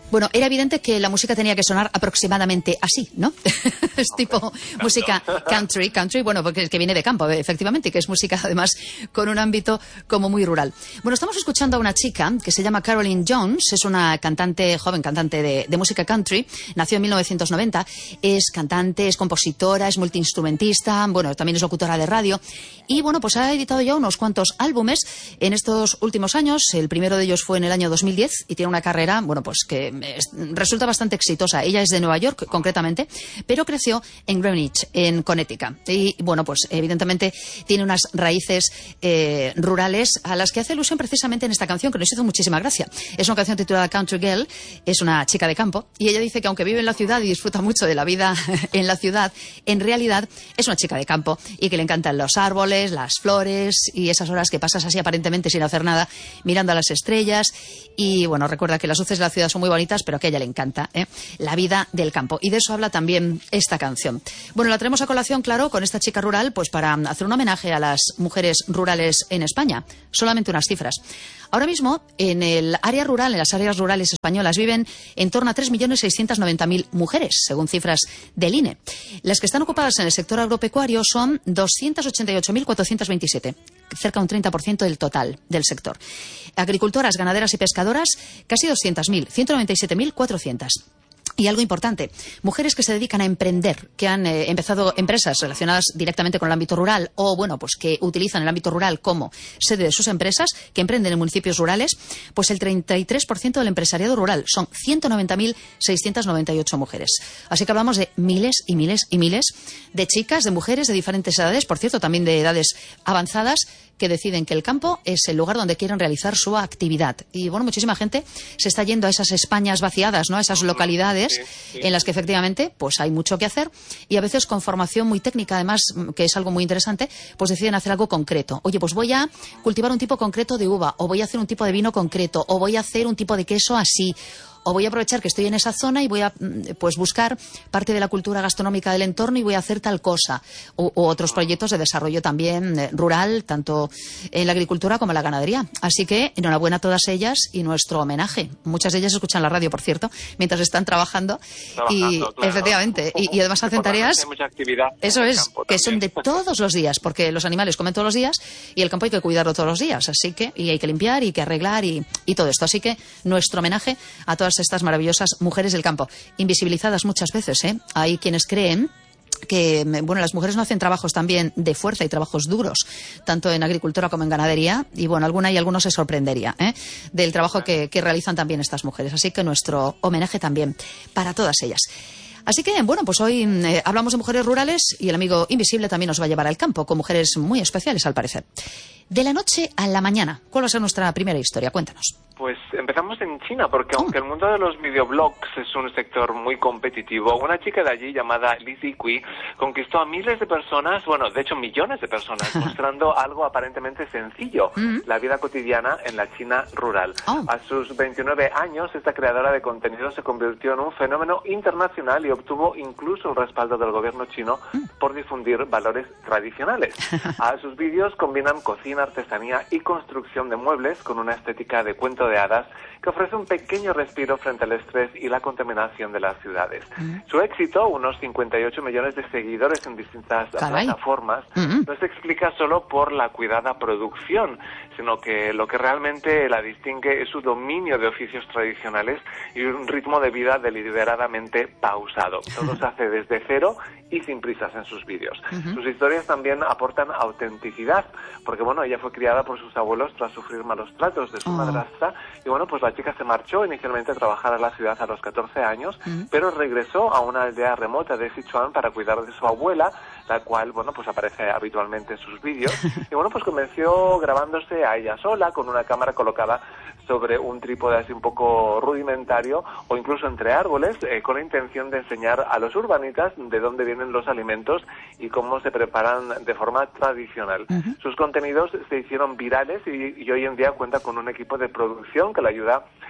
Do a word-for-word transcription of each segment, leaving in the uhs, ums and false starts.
Bueno, era evidente que la música tenía que sonar aproximadamente así, ¿no? Es tipo música country, country, bueno, porque es que viene de campo, efectivamente, y que es música además con un ámbito como muy rural. Bueno, estamos escuchando a una chica que se llama Caroline Jones, es una cantante, joven cantante de, de música country, nació en mil novecientos noventa, es cantante, es compositora, es multiinstrumentista, bueno, también es locutora de radio, y bueno, pues ha editado ya unos cuantos álbumes en estos últimos años. El primero de ellos fue en el año dos mil diez y tiene una carrera, bueno, pues que resulta bastante exitosa. Ella es de Nueva York, concretamente, pero creció en Greenwich, en Connecticut. Y, bueno, pues evidentemente tiene unas raíces eh, rurales a las que hace alusión precisamente en esta canción, que nos hizo muchísima gracia. Es una canción titulada Country Girl, es una chica de campo, y ella dice que aunque vive en la ciudad y disfruta mucho de la vida en la ciudad, en realidad es una chica de campo y que le encantan los árboles, las flores y esas horas que pasas así aparentemente sin hacer nada, mirando a las estrellas. Y, bueno, recuerda que las luces de la ciudad son muy bonitas, pero que a ella le encanta, ¿eh? La vida del campo. Y de eso habla también esta canción. Bueno, la traemos a colación, claro, con esta chica rural, pues para hacer un homenaje a las mujeres rurales en España. Solamente unas cifras. Ahora mismo, en el área rural, en las áreas rurales españolas, viven en torno a tres millones seiscientos noventa mil mujeres, según cifras del I N E. Las que están ocupadas en el sector agropecuario son doscientos ochenta y ocho mil cuatrocientos veintisiete, cerca de un treinta por ciento del total del sector. Agricultoras, ganaderas y pescadoras, casi doscientos mil, ciento noventa y siete mil cuatrocientos. Y algo importante, mujeres que se dedican a emprender, que han eh, empezado empresas relacionadas directamente con el ámbito rural o, bueno, pues que utilizan el ámbito rural como sede de sus empresas, que emprenden en municipios rurales, pues el treinta y tres por ciento del empresariado rural son ciento noventa mil seiscientos noventa y ocho mujeres. Así que hablamos de miles y miles y miles de chicas, de mujeres de diferentes edades, por cierto, también de edades avanzadas, que deciden que el campo es el lugar donde quieren realizar su actividad. Y, bueno, muchísima gente se está yendo a esas Españas vaciadas, ¿no? A esas localidades sí, sí. en las que efectivamente pues hay mucho que hacer y a veces con formación muy técnica, además, que es algo muy interesante, pues deciden hacer algo concreto. Oye, pues voy a cultivar un tipo concreto de uva, o voy a hacer un tipo de vino concreto, o voy a hacer un tipo de queso así, o voy a aprovechar que estoy en esa zona y voy a pues buscar parte de la cultura gastronómica del entorno y voy a hacer tal cosa. O, o otros proyectos de desarrollo también eh, rural, tanto en la agricultura como en la ganadería. Así que enhorabuena a todas ellas y nuestro homenaje. Muchas de ellas escuchan la radio, por cierto, mientras están trabajando. trabajando y claro. Efectivamente. Y, y además hacen tareas. Hay mucha actividad eso es, que son de todos los días, porque los animales comen todos los días y el campo hay que cuidarlo todos los días. Así que, y hay que limpiar y hay que arreglar y, y todo esto. Así que nuestro homenaje a todas estas maravillosas mujeres del campo, invisibilizadas muchas veces, ¿eh? Hay quienes creen que, bueno, las mujeres no hacen trabajos también de fuerza y trabajos duros, tanto en agricultura como en ganadería, y bueno, alguna y alguno se sorprendería, ¿eh? del trabajo que, que realizan también estas mujeres. Así que nuestro homenaje también para todas ellas. Así que, bueno, pues hoy eh, hablamos de mujeres rurales y el amigo invisible también nos va a llevar al campo, con mujeres muy especiales al parecer. De la noche a la mañana, ¿cuál va a ser nuestra primera historia? Cuéntanos. Pues empezamos en China, porque oh. aunque el mundo de los videoblogs es un sector muy competitivo, una chica de allí llamada Li Zikui conquistó a miles de personas, bueno, de hecho millones de personas, mostrando algo aparentemente sencillo, mm-hmm. la vida cotidiana en la China rural. Oh. A sus veintinueve años, esta creadora de contenido se convirtió en un fenómeno internacional y obtuvo incluso el respaldo del gobierno chino mm. por difundir valores tradicionales. A sus vídeos combinan cocina, artesanía y construcción de muebles con una estética de cuento de hadas que ofrece un pequeño respiro frente al estrés y la contaminación de las ciudades. Uh-huh. Su éxito, unos cincuenta y ocho millones de seguidores en distintas Caray. plataformas, uh-huh. no se explica solo por la cuidada producción, sino que lo que realmente la distingue es su dominio de oficios tradicionales y un ritmo de vida deliberadamente pausado. Todo se hace desde cero y sin prisas en sus vídeos. Uh-huh. Sus historias también aportan autenticidad, porque bueno, ella fue criada por sus abuelos tras sufrir malos tratos de su oh. madrastra, y bueno, pues la chica se marchó inicialmente a trabajar a la ciudad a los catorce años, uh-huh. pero regresó a una aldea remota de Sichuan para cuidar de su abuela, la cual, bueno, pues aparece habitualmente en sus vídeos, y bueno, pues comenzó grabándose a ella sola, con una cámara colocada sobre un trípode así un poco rudimentario, o incluso entre árboles, eh, con la intención de enseñar a los urbanitas de dónde vienen los alimentos y cómo se preparan de forma tradicional. Uh-huh. Sus contenidos se hicieron virales y, y hoy en día cuenta con un equipo de producción que le ayuda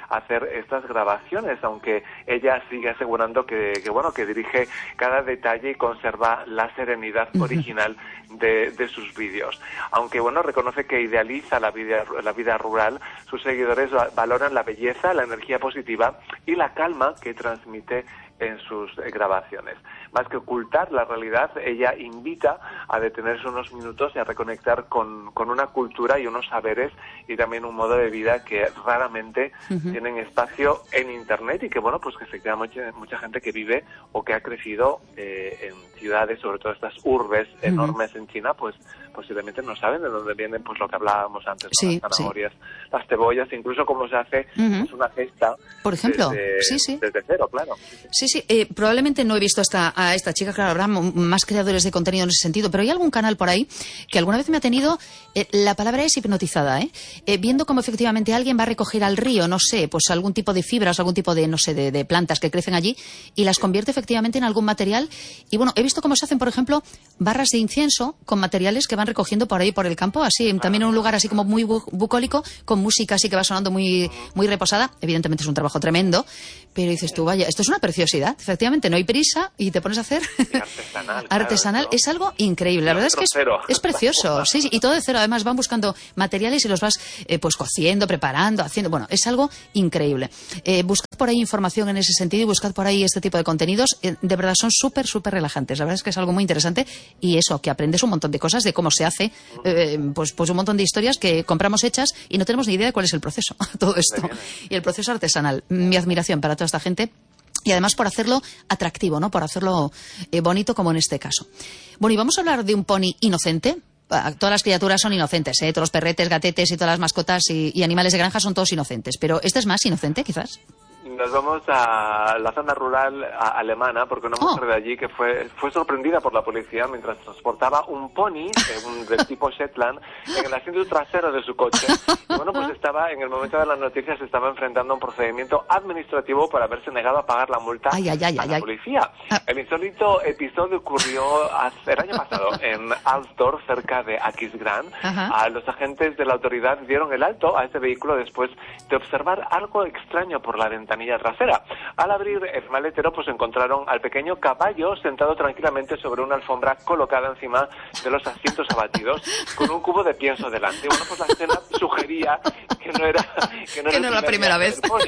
hacer estas grabaciones, aunque ella sigue asegurando que, que bueno, que dirige cada detalle y conserva la serenidad uh-huh. original de, de sus vídeos. Aunque bueno, reconoce que idealiza la vida, la vida rural, sus seguidores valoran la belleza, la energía positiva y la calma que transmite en sus grabaciones. Más que ocultar la realidad, ella invita a detenerse unos minutos y a reconectar con, con una cultura y unos saberes y también un modo de vida que raramente uh-huh. tienen espacio en Internet y que, bueno, pues que efectivamente mucha gente que vive o que ha crecido eh, en ciudades, sobre todo estas urbes uh-huh. enormes en China, pues posiblemente no saben de dónde vienen, pues lo que hablábamos antes, ¿no? Sí, las zanahorias, sí. las cebollas, incluso cómo se hace uh-huh. pues una cesta. Por ejemplo, desde, sí, sí. desde cero, claro. Sí, sí, eh, probablemente no he visto hasta a esta chica, claro, habrá m- más creadores de contenido en ese sentido, pero hay algún canal por ahí que alguna vez me ha tenido, eh, la palabra es hipnotizada, ¿eh? Eh, viendo cómo efectivamente alguien va a recoger al río, no sé, pues algún tipo de fibras, algún tipo de, no sé, de, de plantas que crecen allí y las convierte efectivamente en algún material. Y bueno, he visto cómo se hacen, por ejemplo, barras de incienso con materiales que van recogiendo por ahí por el campo, así, también en un lugar así como muy bu- bucólico, con música así que va sonando muy, muy reposada. Evidentemente es un trabajo tremendo, pero dices tú, vaya, esto es una preciosidad. Efectivamente, no hay prisa y te pones a hacer y artesanal. artesanal. Claro, es algo increíble. La verdad es que es, es precioso. Sí, sí, y todo de cero. Además van buscando materiales y los vas eh, pues cociendo, preparando, haciendo. Bueno, es algo increíble. Eh, buscad por ahí información en ese sentido y buscad por ahí este tipo de contenidos. Eh, de verdad son súper, súper relajantes. La verdad es que es algo muy interesante y eso, que aprendes un montón de cosas de cómo se hace, eh, pues, pues un montón de historias que compramos hechas y no tenemos ni idea de cuál es el proceso. Todo esto. Y el proceso artesanal. Mi admiración para toda esta gente. Y además por hacerlo atractivo, ¿no? Por hacerlo eh, bonito, como en este caso. Bueno, y vamos a hablar de un pony inocente. Todas las criaturas son inocentes, ¿eh? Todos los perretes, gatetes y todas las mascotas y, y animales de granja son todos inocentes. Pero ¿este es más inocente, quizás? Nos vamos a la zona rural a- alemana porque una mujer Oh. de allí que fue fue sorprendida por la policía mientras transportaba un pony eh, un, del tipo Shetland en el asiento trasero de su coche. Y bueno, pues estaba, en el momento de las noticias, se estaba enfrentando a un procedimiento administrativo por haberse negado a pagar la multa Ay, ay, ay, a ay, la ay. policía. Ah. El insólito episodio ocurrió hace, el año pasado en Alsdorf, cerca de Aquisgrán. Ajá. A los agentes de la autoridad dieron el alto a este vehículo después de observar algo extraño por la ventanilla trasera. Al abrir el maletero, pues encontraron al pequeño caballo sentado tranquilamente sobre una alfombra colocada encima de los asientos abatidos, con un cubo de pienso delante. Bueno, pues la escena sugería que no era que no Que era no el la primer primera viaje vez. del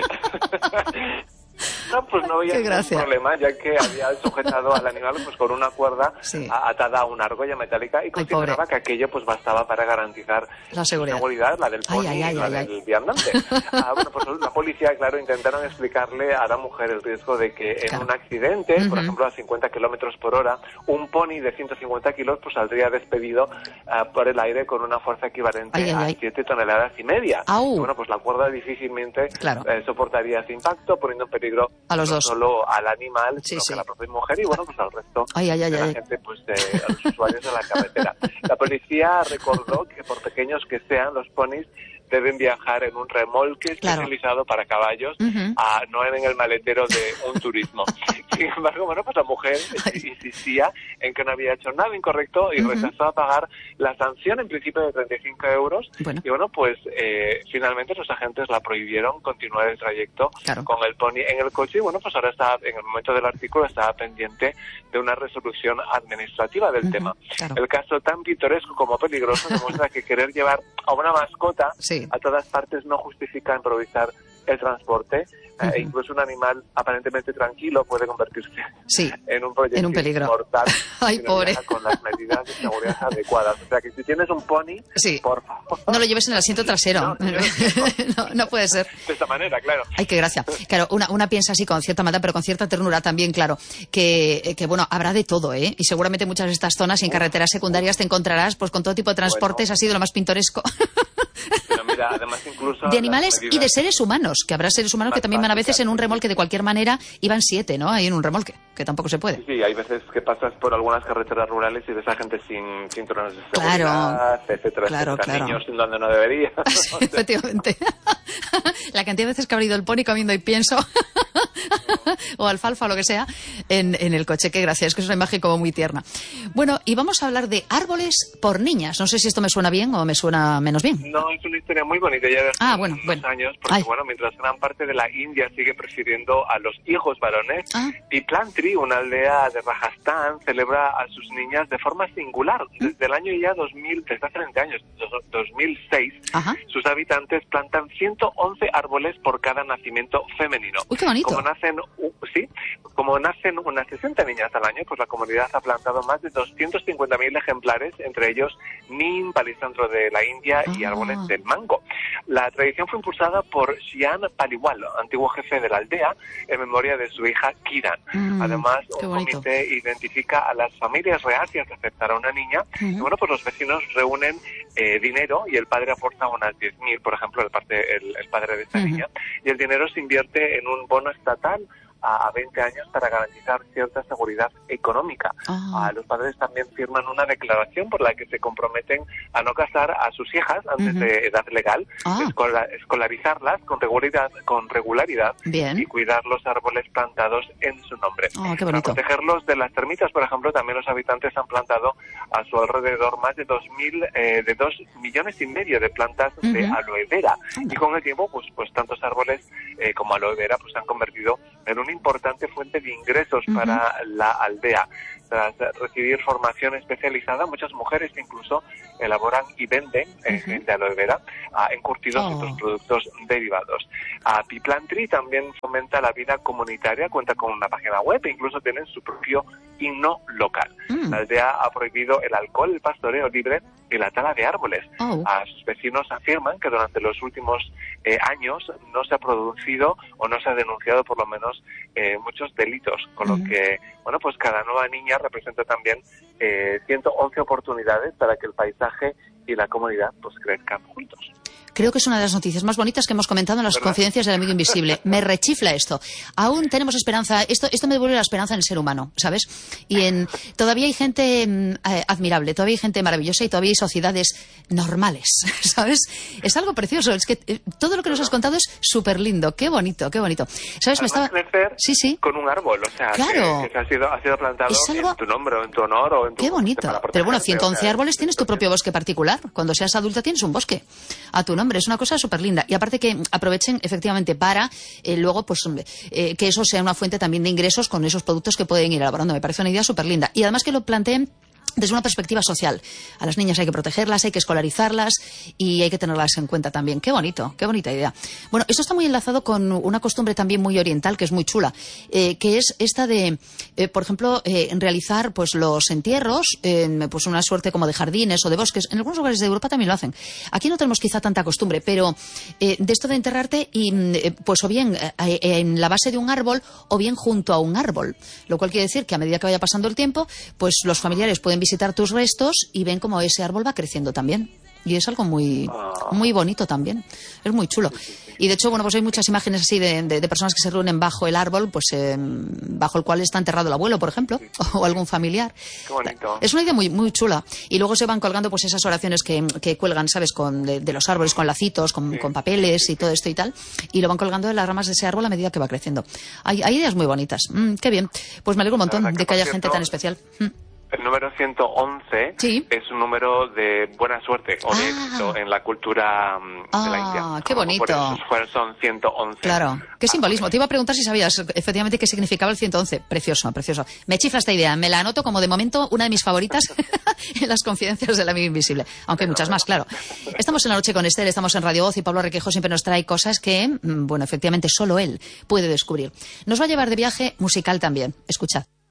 pony. No, pues no había Qué ningún gracia. problema, ya que había sujetado al animal pues con una cuerda Sí. a- atada a una argolla metálica y consideraba pobre. que aquello pues bastaba para garantizar La seguridad. su seguridad, la del Ay, pony ay, ay, y la ay, ay. del viandante. Ah, bueno, pues la policía, claro, intentaron explicarle a la mujer el riesgo de que en Claro. un accidente, por Ujú. ejemplo a cincuenta kilómetros por hora, un pony de ciento cincuenta kilos pues saldría despedido ah, por el aire con una fuerza equivalente Ay, ay, ay. a siete toneladas y media. Au. Y bueno, pues la cuerda difícilmente Claro. eh, soportaría ese impacto, poniendo en peligro A los no dos. solo al animal, Sí, sino sí. que a la propia mujer y bueno, pues al resto Ay, ay, ay, de la ay. gente, pues de, a los usuarios de la carretera. La policía recordó que por pequeños que sean, los ponis deben viajar en un remolque Claro. especializado para caballos, Ujú. a, no en el maletero de un turismo. Sin embargo, bueno, pues la mujer insistía en que no había hecho nada incorrecto y Ujú. rechazó a pagar la sanción en principio de treinta y cinco euros. Bueno. Y bueno, pues eh, finalmente los agentes la prohibieron continuar el trayecto Claro. con el pony en el coche y bueno, pues ahora está, en el momento del artículo, estaba pendiente de una resolución administrativa del Ujú, tema. claro. El caso, tan pintoresco como peligroso, demuestra que querer llevar a una mascota Sí. a todas partes no justifica improvisar el transporte. Ujú. Eh, incluso un animal aparentemente tranquilo puede convertirse Sí. en un proyectil En un peligro. mortal Ay, si no pobre. viaja con las medidas de seguridad adecuadas. O sea que si tienes un pony, Sí. por favor, No lo lleves en el asiento trasero. No, no, No, no puede ser. de esta manera, claro. Ay, qué gracia. Claro, una, una piensa así con cierta maldad, pero con cierta ternura también, claro, que, que bueno, habrá de todo, ¿eh? Y seguramente muchas de estas zonas y en carreteras secundarias te encontrarás pues con todo tipo de transportes, Bueno. así de lo más pintoresco. Pero mira, además incluso... De animales las y de medidas- seres humanos, que habrá seres humanos que Más también van a veces básicas, en un sí. remolque de cualquier manera y van siete, ¿no? Ahí en un remolque, que tampoco se puede. Sí, sí, hay veces que pasas por algunas carreteras rurales y ves a gente sin cinturones de Claro. seguridad, etcétera, Claro, etcétera, claro. niños donde no debería. Sí, efectivamente. La cantidad de veces que ha abrido el pony comiendo y pienso. o alfalfa o lo que sea en, en el coche. Qué gracia, es que es una imagen como muy tierna. Bueno, y vamos a hablar de árboles por niñas. No sé si esto me suena bien o me suena menos bien. No, es una historia muy bonita ya de hace ah, bueno, unos bueno. años, porque Ay. bueno, mientras gran parte de la India sigue prefiriendo a los hijos varones, ah. Piplantri, una aldea de Rajasthan, celebra a sus niñas de forma singular. Desde el año ya dos mil, desde hace veinte años, dos mil seis, Ajá. sus habitantes plantan ciento once árboles por cada nacimiento femenino. Uy, qué bonito. Como nacen, uh, sí, como nacen unas sesenta niñas al año, pues la comunidad ha plantado más de doscientos cincuenta mil ejemplares, entre ellos nim, palisandro de la India y ah. árboles del mango. La tradición fue impulsada por Shian Paliwal, antiguo jefe de la aldea, en memoria de su hija Kiran. Mm, Además, un bonito. comité identifica a las familias reacias de aceptar a una niña. Uh-huh. Y bueno, pues los vecinos reúnen eh, dinero y el padre aporta unas diez mil, por ejemplo, el, parte, el, el padre de esta uh-huh. niña, y el dinero se invierte en un bono estatal a veinte años para garantizar cierta seguridad económica. Ah. Uh, los padres también firman una declaración por la que se comprometen a no casar a sus hijas antes uh-huh. de edad legal, ah. escola, escolarizarlas con regularidad, con regularidad Bien. y cuidar los árboles plantados en su nombre. Oh, qué bonito. Para protegerlos de las termitas, por ejemplo, también los habitantes han plantado a su alrededor más de dos mil, eh, de dos millones y medio de plantas uh-huh. de aloe vera. Uh-huh. Y con el tiempo, pues, pues tantos árboles eh, como aloe vera pues se han convertido en un importante fuente de ingresos uh-huh. para la aldea. Tras recibir formación especializada, muchas mujeres incluso elaboran y venden eh, uh-huh. de aloe vera uh, encurtidos oh. y otros productos derivados. Uh, Piplantri también fomenta la vida comunitaria, cuenta con una página web e incluso tienen su propio himno local. Uh-huh. La aldea ha prohibido el alcohol, el pastoreo libre y la tala de árboles. Oh. Uh, sus vecinos afirman que durante los últimos eh, años no se ha producido o no se ha denunciado por lo menos eh, muchos delitos, con uh-huh. lo que, bueno, pues cada nueva niña representa también eh, ciento once oportunidades para que el paisaje y la comunidad pues crezcan juntos. Creo que es una de las noticias más bonitas que hemos comentado en las ¿verdad? Confidencias del amigo invisible. Me rechifla esto. Aún tenemos esperanza. Esto, esto me devuelve la esperanza en el ser humano, ¿sabes? Y en todavía hay gente eh, admirable, todavía hay gente maravillosa y todavía hay sociedades normales, ¿sabes? Es algo precioso. Es que eh, todo lo que nos has contado es súper lindo. Qué bonito, qué bonito. ¿Sabes? Además, me estaba crecer sí, sí. con un árbol, o sea, claro. que, que ha sido ha sido plantado algo... en tu nombre o en tu honor o en tu qué bonito. Pero bueno, ciento once o sea, árboles tienes tu propio bosque particular. Cuando seas adulta tienes un bosque a tu nombre. Es una cosa súper linda. Y aparte que aprovechen efectivamente para eh, luego pues eh, que eso sea una fuente también de ingresos con esos productos que pueden ir elaborando. Me parece una idea súper linda. Y además que lo planteen desde una perspectiva social. A las niñas hay que protegerlas, hay que escolarizarlas y hay que tenerlas en cuenta también. Qué bonito, qué bonita idea. Bueno, esto está muy enlazado con una costumbre también muy oriental que es muy chula, eh, que es esta de, eh, por ejemplo, eh, realizar pues los entierros, eh, pues una suerte como de jardines o de bosques. En algunos lugares de Europa también lo hacen. Aquí no tenemos quizá tanta costumbre, pero eh, de esto de enterrarte y eh, pues o bien eh, en la base de un árbol o bien junto a un árbol. Lo cual quiere decir que a medida que vaya pasando el tiempo, pues los familiares pueden visitar tus restos y ven cómo ese árbol va creciendo también. Y es algo muy muy bonito también. Es muy chulo. Y de hecho, bueno, pues hay muchas imágenes así de, de, de personas que se reúnen bajo el árbol, pues eh, bajo el cual está enterrado el abuelo, por ejemplo, o algún familiar. Qué bonito. Es una idea muy muy chula. Y luego se van colgando pues esas oraciones que, que cuelgan, ¿sabes? Con, de, de los árboles, con lacitos, con, sí, con papeles y todo esto y tal. Y lo van colgando de las ramas de ese árbol a medida que va creciendo. Hay, hay ideas muy bonitas. Mm, qué bien. Pues me alegro un montón de que, que haya cierto, gente tan especial. Mm. El número ciento once ¿sí? es un número de buena suerte o de ah. éxito en la cultura um, ah, de la India. ¡Qué bonito! Por eso son ciento once. Claro. ¿Qué simbolismo? Te iba a preguntar si sabías efectivamente qué significaba el ciento once. Precioso, precioso. Me chifla esta idea. Me la anoto como de momento una de mis favoritas en las confidencias del amigo invisible. Aunque hay muchas más, claro. Estamos en La Noche con Esther, estamos en Radio Voz y Pablo Requejo siempre nos trae cosas que, bueno, efectivamente solo él puede descubrir. Nos va a llevar de viaje musical también. Escuchad.